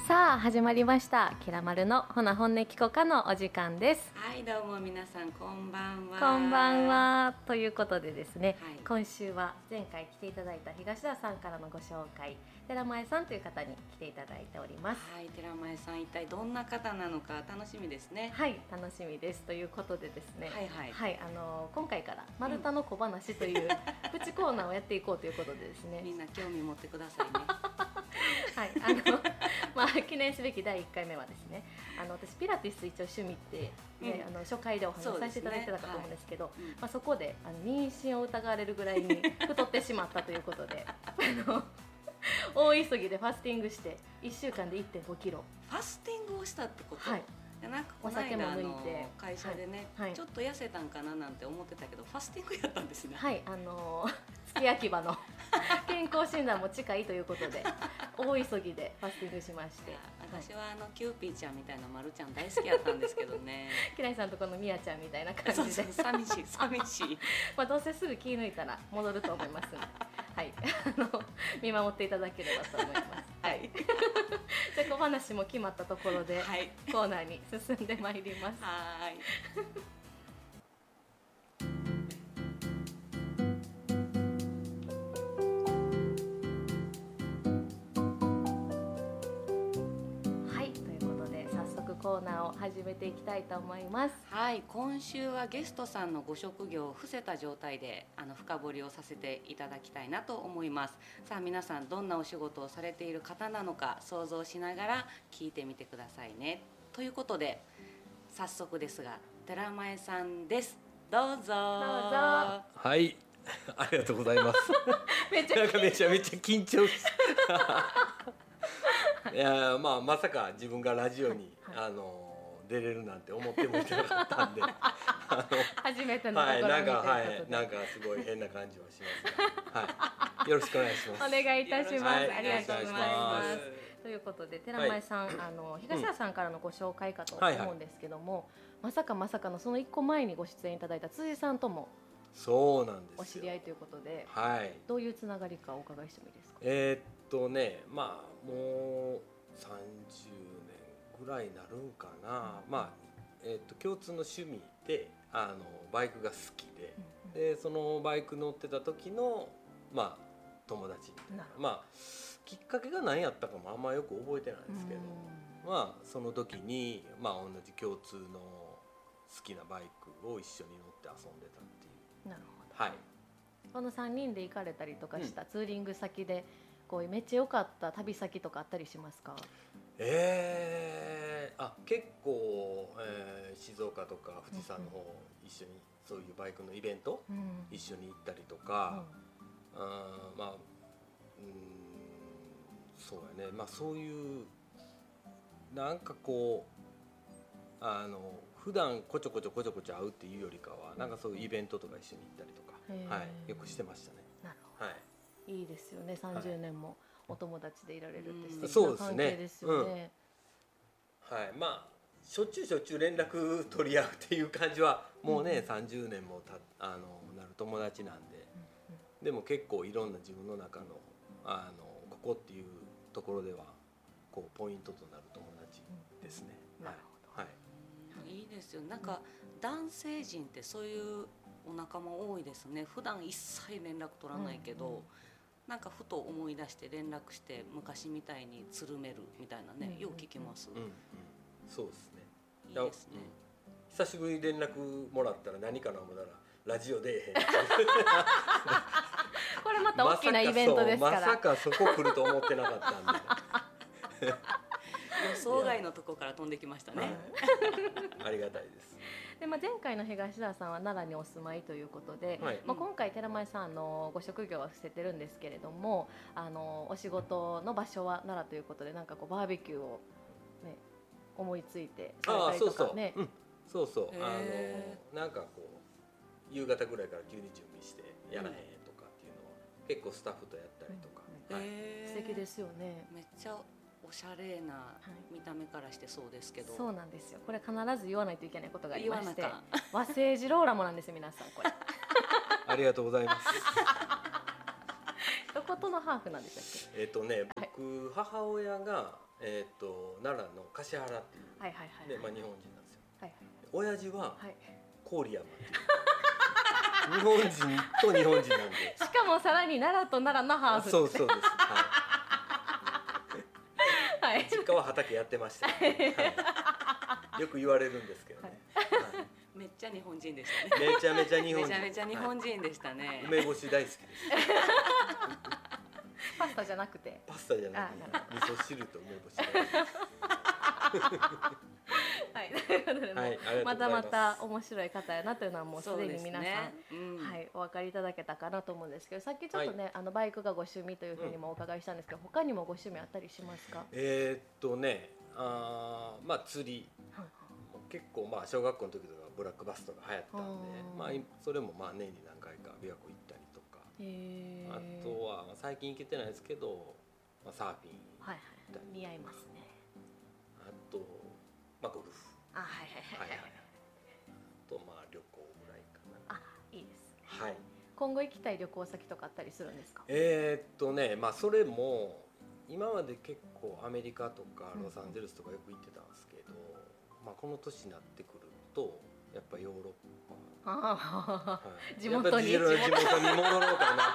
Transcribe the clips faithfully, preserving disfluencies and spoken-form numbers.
さあ始まりましたキラマルのほな本音聞こかのお時間です。 はい、どうも皆さんこんばんは。 こんばんは。ということでですね、 はい、 今週は前回来ていただいた東田さんからのご紹介、寺前さんという方に来ていただいております。 はい、寺前さん一体どんな方なのか楽しみですね。 はい、楽しみですということでですね、 はいはい、 はい、あの今回から丸太の小話というプチコーナーをやっていこうということでですね、 みんな興味持ってくださいね。 はい、あのまあ記念すべきだいいっかいめはですね、あの私ピラティス一応趣味って、ね、うん、あの初回でお話しさせていただいてたかと思うんですけど、そ、ね、はい、まあ、そこであの妊娠を疑われるぐらいに太ってしまったということであの大急ぎでファスティングしていっしゅうかんで いってんごキロファスティングをしたってこと、はい、なんかこの間お酒も抜いて会社でね、はいはい、ちょっと痩せたんかななんて思ってたけどファスティングやったんですね。 はい、あのー、月焼き場の健康診断も近いということで大急ぎでファスティングしまして、 私はあのキューピーちゃんみたいなまるちゃん大好きやったんですけどね。 キライさんとこのミヤちゃんみたいな感じで、 そうそう、寂しい寂しいまあどうせすぐ気抜いたら戻ると思いますので、はい、あの見守っていただければと思います。はい。じゃあ小話も決まったところで、はい、コーナーに進んでまいります。 はい。 コーナーを始めていきたいと思います。 はい、今週はゲストさんのご職業を伏せた状態であの深掘りをさせていただきたいなと思います。さあ皆さんどんなお仕事をされている方なのか想像しながら聞いてみてくださいね。ということで早速ですが寺前さんです。どうぞ。どうぞ。 はい、ありがとうございます。 めちゃなんかめちゃめちゃ緊張しいや、まあ、まさか自分がラジオに、はいはい、あの出れるなんて思ってもいなかったんであの初めての試みということで、 はい、なんか、はい、なんかすごい変な感じはしますが、はい、よろしくお願いします。 お願いいたします。 はい、 ありがとうございます。ということで寺前さん、はい、あの東田さんからのご紹介かと思うんですけども、はいはい、まさかまさかのそのいっこまえにご出演いただいた辻さんともそうなんですよ、 お知り合いということで、 はい、 どういうつながりかお伺いしてもいいですか。 えー、っとね、まあもうさんじゅうねんぐらいになるんかな、うん、まあ、えー、っと共通の趣味であのバイクが好きで、うんうん、でそのバイク乗ってた時の、まあ、友達みたいな、まあ、きっかけが何やったかもあんまよく覚えてないんですけど、まあ、その時に、まあ、同じ共通の好きなバイクを一緒に乗って遊んでたっていう。 なるほど、 はい、 このさんにんで行かれたりとかしたツーリング先で、うん、こうめっちゃ良かった旅先とかあったりしますか。 えー、あ結構、えー、静岡とか富士山の方、うん、一緒にそういうバイクのイベント、うん、一緒に行ったりとか、うん、あまあうんそうやね、まあそういうなんかこうあの普段こちょこちょこちょこちょ会うっていうよりかは、なんかそういうイベントとか一緒に行ったりとか、はい、よくしてましたね。 なるほど、はい、いいですよね。さんじゅうねんもお友達でいられるって素敵な関係ですよね。 うん、はい、まあしょっちゅうしょっちゅう連絡取り合うっていう感じはもうね、うん、さんじゅうねんもたあのなる友達なんで、うんうん、でも結構いろんな自分の中のあのここっていうところではこうポイントとなる友達ですね。 うん、なるほど、 はいいいですよ。なんか男性陣ってそういうお仲間多いですね。普段一切連絡取らないけど、うんうん、なんかふと思い出して連絡して昔みたいにつるめるみたいなね、うんうん、よく聞きます、うんうん、 そうですね。 いいですね、 うん、久しぶりに連絡もらったら何かな思ったらラジオでこれまた大きなイベントですから、 まさかそこ来ると思ってなかったんで予想外のとこから飛んできましたね、はい、 ありがたいです。 で、まあ、前回の東田さんは奈良にお住まいということで、はい、まあ、今回寺前さんのご職業は伏せてるんですけれども、あのお仕事の場所は奈良ということで、なんかこうバーベキューを、ね、思いついてされたりとかね。 ああ、そうそう、うん、そうそう、あのなんかこう夕方ぐらいから急に準備してやらへんとかっていうのは、うん、結構スタッフとやったりとか、 うん、はい、素敵ですよね。 めっちゃおしゃれな見た目からしてそうですけど、 はい、そうなんですよ。これ必ず言わないといけないことがありまして、和製ジローラモなんですよ皆さん。これありがとうございます。 一誠のハーフなんでしたっけ？ えっとね、僕、はい、母親が、えー、と奈良の橿原っていう、 はいはいはい、 で、まあ、日本人なんですよ、 はいはい、 親父は、 はい、 郡山っていう日本人と日本人なんでしかもさらに奈良と奈良のハーフ、 そうそうです、はい、 はい、 実家は畑やってました、ね、はい、よく言われるんですけどね、はいはい、 めっちゃ日本人でしたね。 めちゃめちゃ日本人、 めちゃめちゃ日本人でしたね、はい、 梅干し大好きですパスタじゃなくてパスタじゃなくて味噌汁と梅干しはい、ということで、はい、またまた面白い方やなというのはもうすでに皆さん、ね、うん、はい、お分かりいただけたかなと思うんですけど、さっきちょっとね、はい、あのバイクがご趣味というふうにもお伺いしたんですけど、うん、他にもご趣味あったりしますか？えー、っとねあまあ釣り、はい、結構まあ小学校の時とかブラックバスとか流行ったんで、まあ、それもまあ年に何回か琵琶湖行ったりとか、あとは最近行けてないですけど、まあ、サーフィン、 はいはい、似合いますね。 あと、まあ、ゴルフ、 あ、はいはいはいはい、 あとまあ旅行ぐらいかな。 あ、いいですね、 はい、 今後行きたい旅行先とかあったりするんですか？ えー、っとね、まあそれも今まで結構アメリカとかロサンゼルスとかよく行ってたんですけど、うん、まあこの年になってくるとやっぱヨーロッパ、 はい、地元に地元に戻ろうかな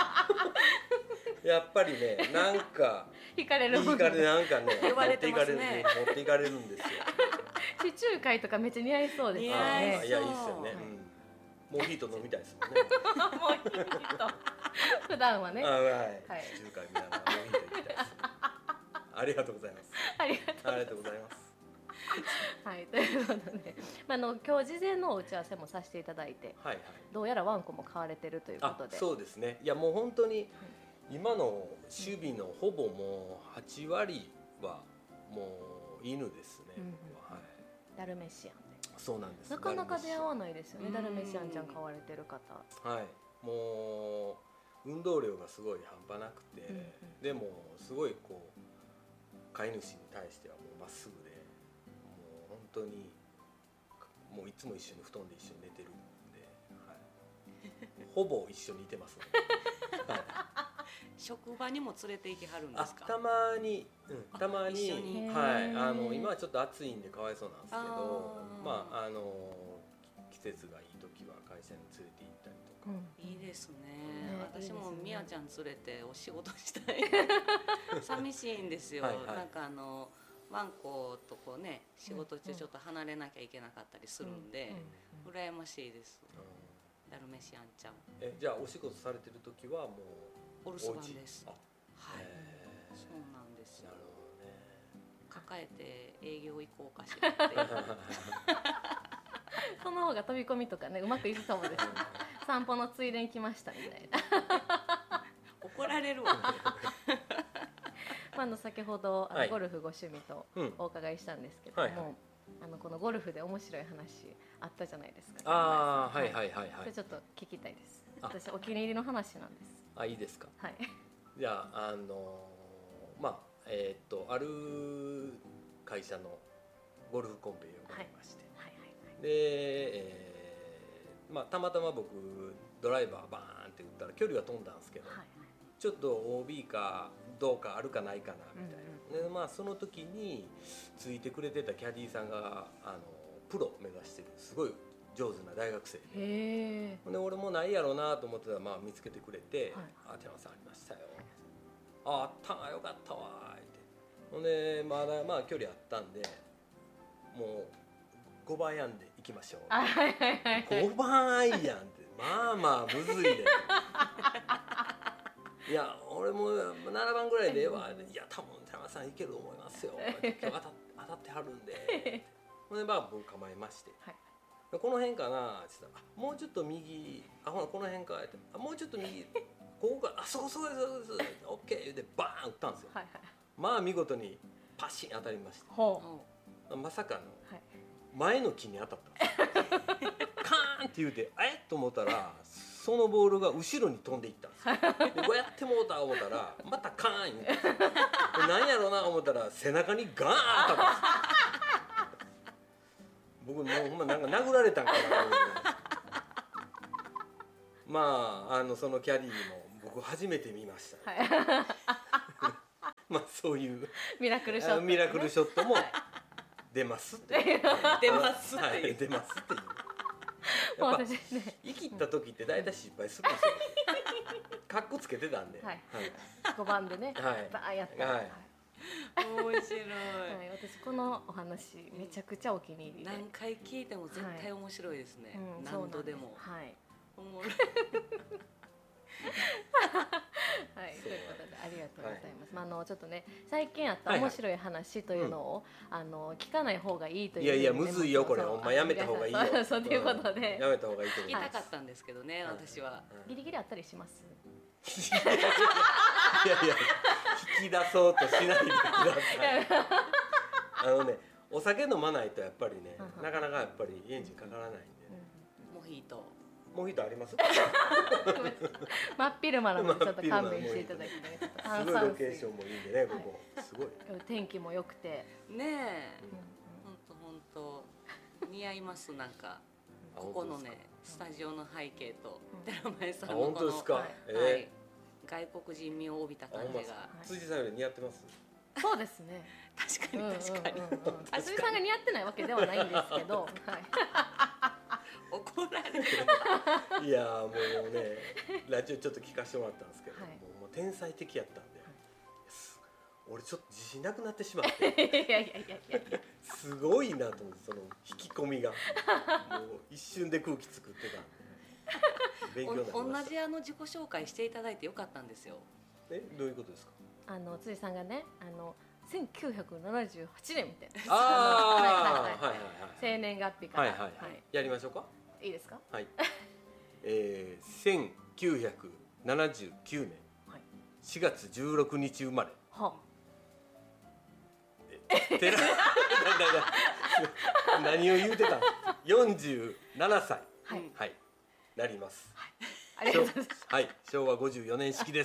やっぱりね、なんか惹かれる惹かれなんかね言われてますね、 持っていかれるんですよ地中海とかめっちゃ似合いそうですよね。 あ、いや、いいっすよね、うん、モヒート飲みたいですもんねモヒート普段はね、 あ、はい、はい、地中海みたいなモヒート行きたいですありがとうございます。 ありがとうございます。はい、ということで、まあ、あの今日事前のお打ち合わせもさせていただいて、はいはい、どうやらワンコも飼われてるということで。 そうですね。いやもう本当に今の守備のほぼもうはちわりはもう犬ですね、うんうん、はい、 ダルメシアンで。そうなんです。なかなか出会わないですよね、ダルメシアンちゃん飼われてる方。 はい、もう運動量がすごい半端なくて、うんうん、でもすごいこう飼い主に対してはもうまっすぐで、もう本当にもういつも一緒に布団で一緒に寝てるんで、はい、ほぼ一緒にいてますねはい、 職場にも連れて行きはるんですか？ たまに、うん、たまに、にはい、あの今はちょっと暑いんでかわいそうなんですけど、あ、まああの季節がいい時は会社に連れて行ったりとか、 うん、いいですね、ね、私もみやちゃん連れてお仕事したい寂しいんですよはい、はい、なんかあのワンコとこうね仕事中ちょっと離れなきゃいけなかったりするんで、うんうん、羨ましいです、うん、ダルメシアンちゃん。 え、じゃあお仕事されてる時はもうお留守番です。はい、そうなんですよ。なるほどね。抱えて営業行こうかしらってその方が飛び込みとかねうまくいくかもですね散歩のついでに来ましたみたいな怒られるわまあ、の先ほどあの、はい、ゴルフご趣味とお伺いしたんですけども、はいはい、あのこのゴルフで面白い話あったじゃないですか。 ああ、はいはいはいはい。 それちょっと聞きたいです。私お気に入りの話なんです。 あ、いいですか。 はい。 じゃああのまあえー、っとある会社のゴルフコンペを呼ばれまして、はいはいはいはい、で、えー、まあたまたま僕ドライバーバーンって打ったら距離は飛んだんですけど、はいはい、ちょっと オービー かどうかあるかないかなみたいな、うんうん、でまあその時についてくれてたキャディーさんがあのプロ目指してるすごい上手な大学生で、へで俺もないやろうなと思ってたら、まあ、見つけてくれて「はい、あ、寺間さんありましたよ」ああったなよかったわ」ってほんでまだまあ距離あったんでもうごばんアイアンで行きましょうごばんアイアンってまあまあむずいでいや俺もななばんぐらいでええわいや多分寺間さんいけると思いますよ今日当た当たってはるんでほんでまあ僕構えまして、はい、この辺かなって言ったらもうちょっと右あほらこの辺かってあもうちょっと右ここかあそこそこですそうですオッケー言ってバーン打ったんですよ、はいはい、まあ見事にパシン当たりましてまさかの前の木に当たったんですカーンって言うてえっと思ったらそのボールが後ろに飛んでいったんですよでこうやってもうた思ったらまたカーン言うて何やろうな思ったら背中にガーン当たったんです僕もうほんまなんか殴られたんかなまああのそのキャディーも僕初めて見ました、 はい、 まあそういうミラクルショット、ね、 ミラクルショットも出ますっていう出ますっていう、 はい、出ますっていうもうやっぱ私ね生きった時って大体失敗するんですよカッコつけてたんで、 はいはい、ごばんでね、 はい、 バーンやった、 はいはい、 面白い、 はい、私このお話めちゃくちゃお気に入りで、 何回聞いても絶対面白いですね、 はい、うん、 何度でも、 はい、 おもろいはい、ということでありがとうございます、はい、まあ、あのちょっとね最近あった面白い話というのを、はいはい、あの聞かない方がいいという、ね、 いやいやむずいよこれ、お前やめた方がいいよ、 そうそうということで、 うん、やめた方がいいと思聞きたかったんですけどね、はい、私は、 ギリギリあったりします？ いやいや引き出そうとしないでくださいあのね、お酒飲まないとやっぱりね、うん、なかなかやっぱりエンジンかからないんで、ね、 うん、モヒートモヒートあります真っ昼間なのでちょっと勘弁していただきたい、 すごいロケーションもいいんでね、ここ、はい、すごい天気も良くてねえ、ほんとほんと似合います。なんかここのねスタジオの背景と寺前さんのこの、 本当ですか、はいえーはい、外国人味を帯びた感じが、 辻さんより似合ってます？ そうですね、 確かに確かに、 あ辻さんが似合ってないわけではないんですけど、はい、 怒られるいやもうねラジオちょっと聞かせてもらったんですけど、はい、もうもう天才的やったんで、はい、俺ちょっと自信なくなってしまっていやいやいやいやすごいなと思って、その引き込みがもう一瞬で空気作ってたんで勉強になりました。 同じあの自己紹介していただいてよかったんですよ。 え、どういうことですか？ あの辻さんがね、あのせんきゅうひゃくななじゅうはちねんみたいな、 ああ、 生年月日から、 はいはいはい、やりましょうか。 いいですか？はい。 えー、せんきゅうひゃくななじゅうきゅうねんしがつじゅうろくにち生まれ。はあ、てら何を言うてたん？よんじゅうななさい、はい、はい、なります。 はい、ありがとうございます。 はい、しょうわごじゅうよねん式です。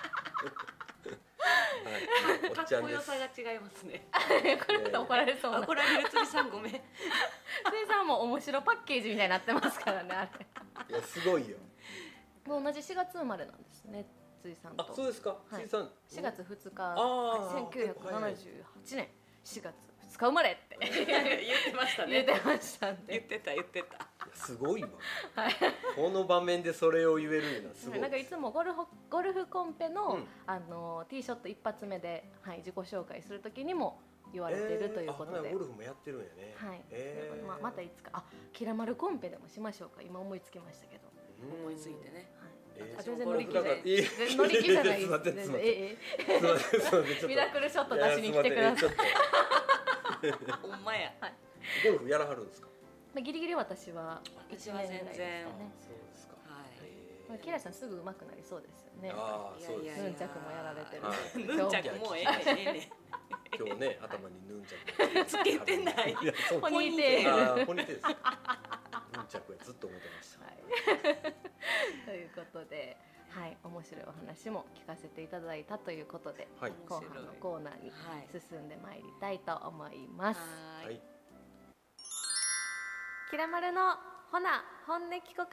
はい、かっこよさが違いますね。 これまた怒られそうな。 怒られる辻さんごめん。辻さんも面白パッケージみたいになってますからね、あれ。いやすごいよ。 もう同じしがつ生まれなんですね、辻さんと。 あ、そうですか。辻さん。 しがつふつか、せんきゅうひゃくななじゅうはちねんしがつふつか生まれって言ってましたね。 言ってましたんで。 言ってた言ってた。 すごいわ。はい。この場面でそれを言えるのはすごい。 なんかいつもゴルフゴルフコンペの、うん、あのティーショット一発目で、はい、自己紹介するときにも言われているということで、 えー、ゴルフもやってるんやね。 はい。 えー、 まあまたいつか、あ、キラマルコンペでもしましょうか。今思いつきましたけど。 思いついてね。 はい。全然乗り気じゃない。乗り気じゃない。 すみません。すみません。 ええ。ミラクルショット出しに来てください。 ほんまや。 ゴルフやらはるんですか？ まあギリギリ私は私は全然。そうですか。 はい。キラさんすぐ上手くなりそうですよね。 ああ、そうです。 ヌンチャクもやられてる。 ヌンチャクもうええね。 今日ね、頭にヌンチャクつけてない。 ポニーテール。 ポニーテールです。ヌンチャクはずっと思ってました。 ということで、はい、面白いお話も聞かせていただいたということで、後半のコーナーに進んでまいりたいと思います。はい。キラマルのほな本音聞こか。